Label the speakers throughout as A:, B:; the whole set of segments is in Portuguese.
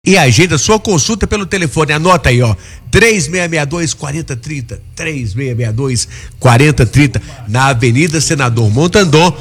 A: E agenda sua consulta pelo telefone, anota aí, ó, 3662-4030, 3662-4030, na Avenida Senador Montandon,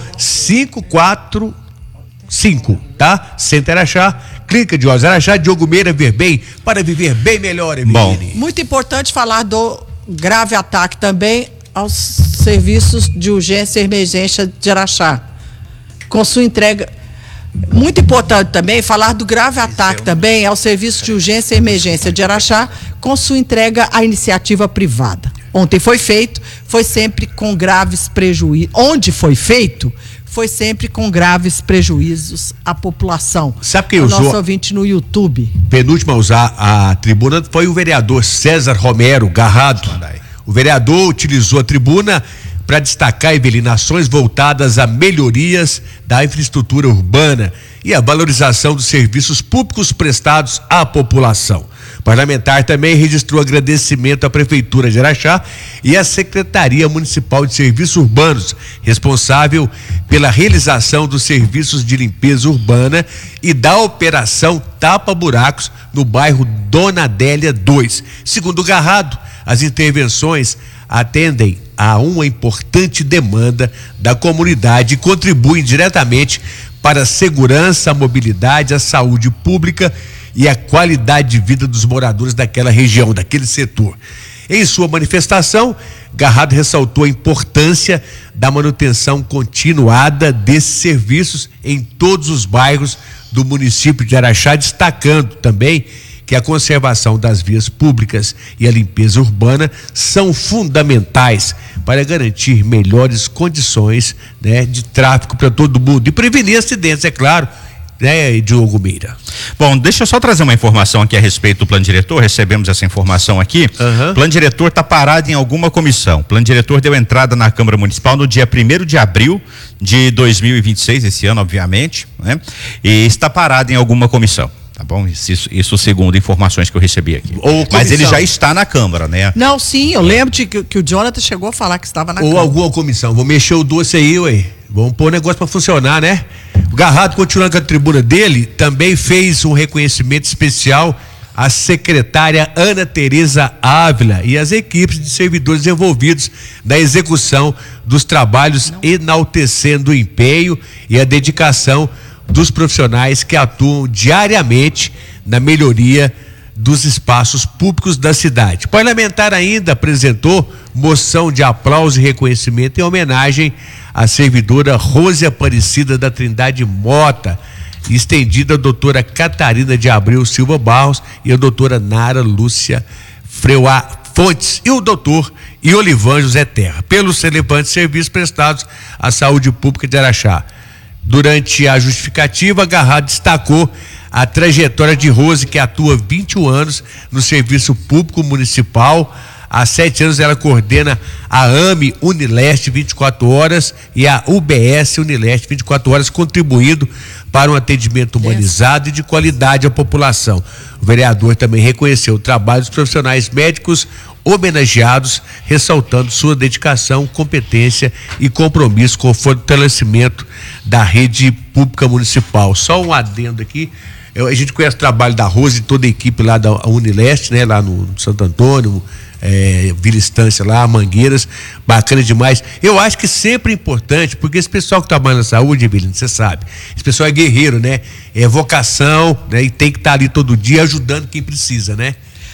A: 545, tá? Centro Araxá, Clínica de Osório Araxá, Diogo Meira, ver bem, para viver bem melhor, Eveline.
B: Bom, muito importante falar do grave ataque também aos serviços de urgência e emergência de Araxá, com sua entrega. Muito importante também falar do grave ataque também ao serviço de urgência e emergência de Araxá, com sua entrega à iniciativa privada. Ontem foi feito, foi sempre com graves prejuízos. Onde foi feito, foi sempre com graves prejuízos à população.
A: Sabe quem
B: usou?
A: Nosso
B: ouvinte no YouTube.
A: Penúltimo a usar a tribuna foi o vereador César Romero Garrado. O vereador utilizou a tribuna para destacar, Eveline, ações voltadas a melhorias da infraestrutura urbana e a valorização dos serviços públicos prestados à população. O parlamentar também registrou agradecimento à Prefeitura de Araxá e à Secretaria Municipal de Serviços Urbanos, responsável pela realização dos serviços de limpeza urbana e da operação Tapa Buracos no bairro Dona Adélia 2. Segundo o Garrado, as intervenções atendem a uma importante demanda da comunidade e contribuem diretamente para a segurança, a mobilidade, a saúde pública e a qualidade de vida dos moradores daquela região, daquele setor. Em sua manifestação, Garrado ressaltou a importância da manutenção continuada desses serviços em todos os bairros do município de Araxá, destacando também que a conservação das vias públicas e a limpeza urbana são fundamentais para garantir melhores condições, né, de tráfego para todo mundo e prevenir acidentes, é claro, né, Diogo Meira.
C: Bom, deixa eu só trazer uma informação aqui a respeito do plano diretor. Recebemos essa informação aqui. O plano diretor está parado em alguma comissão. O plano diretor deu entrada na Câmara Municipal no dia 1º de abril de 2026, esse ano, obviamente, né? E está parado em alguma comissão. Tá bom? Isso segundo informações que eu recebi aqui. Mas ele já está na Câmara, né?
B: Não, sim, eu lembro que o Jonathan chegou a falar que estava na
A: Câmara. Ou alguma comissão. Vou mexer o doce aí, ué. Vamos pôr o negócio para funcionar, né? O Garrado, continuando com a tribuna dele, também fez um reconhecimento especial à secretária Ana Tereza Ávila e às equipes de servidores envolvidos na execução dos trabalhos, enaltecendo o empenho e a dedicação dos profissionais que atuam diariamente na melhoria dos espaços públicos da cidade. O parlamentar ainda apresentou moção de aplauso e reconhecimento em homenagem à servidora Rose Aparecida da Trindade Mota, estendida à doutora Catarina de Abreu Silva Barros e a doutora Nara Lúcia Freuá Fontes e o doutor Iolivan José Terra, pelos relevantes serviços prestados à saúde pública de Araxá. Durante a justificativa, Garrado destacou a trajetória de Rose, que atua 21 anos no serviço público municipal. Há 7 anos ela coordena a AME Unileste 24 horas e a UBS Unileste 24 horas, contribuindo para um atendimento humanizado e de qualidade à população. O vereador também reconheceu o trabalho dos profissionais médicos homenageados, ressaltando sua dedicação, competência e compromisso com o fortalecimento da rede pública municipal. Só um adendo aqui, a gente conhece o trabalho da Rose e toda a equipe lá da Unileste, né, lá no Santo Antônio, Vila Estância lá, Mangueiras, bacana demais. Eu acho que sempre é importante, porque esse pessoal que trabalha na saúde, Eveline, você sabe, esse pessoal é guerreiro, né? É vocação, né? E tem que estar ali todo dia ajudando quem precisa, né?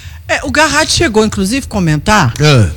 B: O Garrado chegou, inclusive, a comentar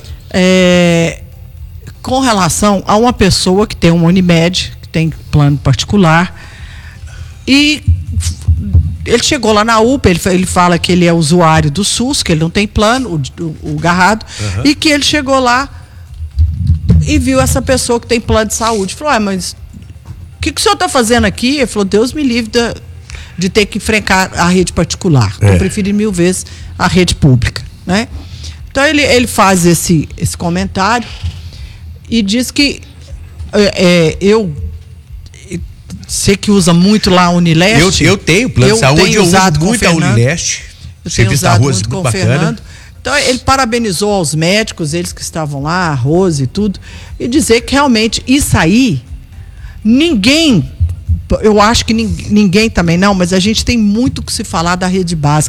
B: com relação a uma pessoa que tem um Unimed, que tem plano particular, e ele chegou lá na UPA, ele fala que ele é usuário do SUS, que ele não tem plano, o Garrado, e que ele chegou lá e viu essa pessoa que tem plano de saúde. Falou, mas o que o senhor está fazendo aqui? Ele falou, Deus me livre de ter que enfrentar a rede particular. Eu prefiro 1000 vezes a rede pública, né? Então ele faz esse comentário e diz que eu sei que usa muito lá a Unileste.
A: Eu tenho plano de saúde, eu uso muito a Unileste.
B: Eu tenho usado muito com o Fernando. Então ele parabenizou aos médicos, eles que estavam lá, a Rose e tudo, e dizer que realmente isso aí, ninguém eu acho que ninguém também não, mas a gente tem muito que se falar da rede básica.